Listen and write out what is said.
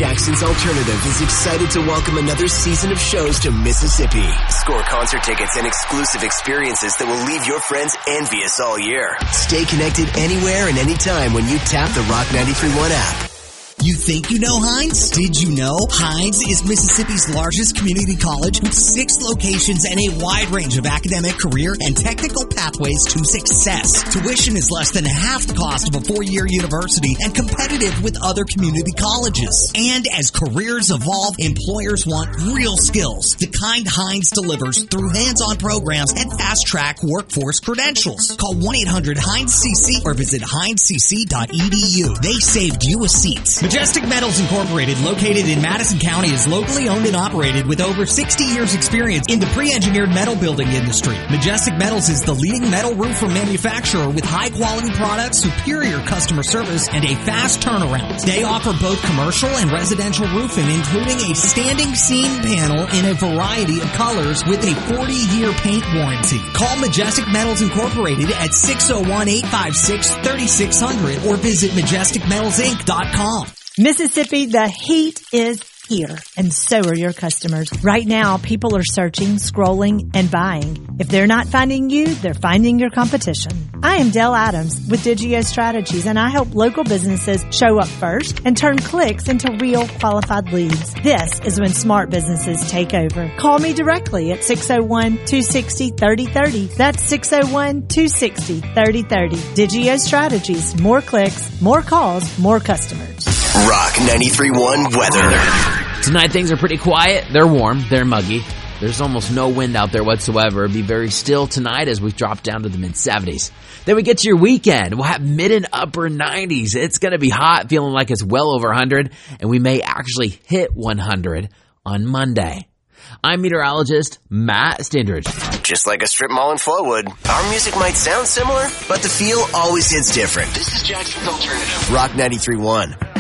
Jackson's Alternative is excited to welcome another season of shows to Mississippi. Score concert tickets and exclusive experiences that will leave your friends envious all year. Stay connected anywhere and anytime when you tap the Rock 93.1 app. You think you know Hines? Did you know Hines is Mississippi's largest community college with 6 locations and a wide range of academic, career, and technical pathways to success. Tuition is less than half the cost of a 4-year university and competitive with other community colleges. And as careers evolve, employers want real skills, the kind Hines delivers through hands-on programs and fast-track workforce credentials. Call 1-800-HINES-CC or visit hinescc.edu. They saved you a seat. Majestic Metals Incorporated, located in Madison County, is locally owned and operated with over 60 years experience in the pre-engineered metal building industry. Majestic Metals is the leading metal roofer manufacturer with high-quality products, superior customer service, and a fast turnaround. They offer both commercial and residential roofing, including a standing seam panel in a variety of colors with a 40-year paint warranty. Call Majestic Metals Incorporated at 601-856-3600 or visit majesticmetalsinc.com. Mississippi, the heat is here, and so are your customers. Right now, people are searching, scrolling, and buying. If they're not finding you, they're finding your competition. I am Dell Adams with Digio Strategies, and I help local businesses show up first and turn clicks into real qualified leads. This is when smart businesses take over. Call me directly at 601-260-3030. That's 601-260-3030. Digio Strategies. More clicks, more calls, more customers. Rock 93.1 weather. Tonight things are pretty quiet. They're warm. They're muggy. There's almost no wind out there whatsoever. It'll be very still tonight as we drop down to the mid-70s. Then we get to your weekend. We'll have mid and upper 90s. It's going to be hot, feeling like it's well over 100, and we may actually hit 100 on Monday. I'm meteorologist Matt Stindridge. Just like a strip mall in Flowood, our music might sound similar, but the feel always hits different. This is Jackson's Alternative. Rock 93.1.